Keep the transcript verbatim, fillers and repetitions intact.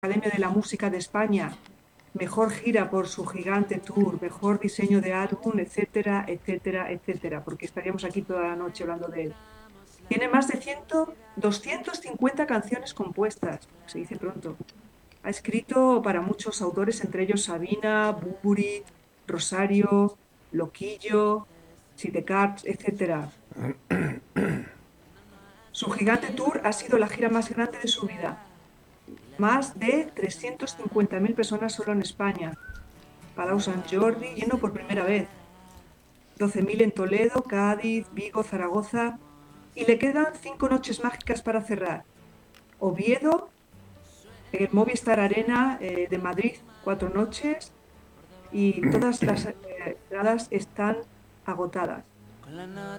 Academia de la Música de España, mejor gira por su gigante tour, mejor diseño de álbum, etcétera, etcétera, etcétera, porque estaríamos aquí toda la noche hablando de él. Tiene más de cien, doscientas cincuenta canciones compuestas, se dice pronto. Ha escrito para muchos autores, entre ellos Sabina, Bumburi, Rosario, Loquillo, Sidecar, etcétera. Su gigante tour ha sido la gira más grande de su vida. Más de trescientas cincuenta mil personas solo en España. Palau Sant Jordi lleno por primera vez. doce mil en Toledo, Cádiz, Vigo, Zaragoza. Y le quedan cinco noches mágicas para cerrar. Oviedo, el Movistar Arena eh, de Madrid, cuatro noches. Y todas las eh, entradas están agotadas.